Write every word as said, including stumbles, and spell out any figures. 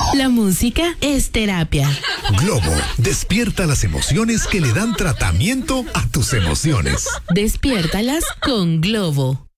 La música es terapia. Globo, despierta las emociones que le dan tratamiento a tus emociones. Despiértalas con Globo.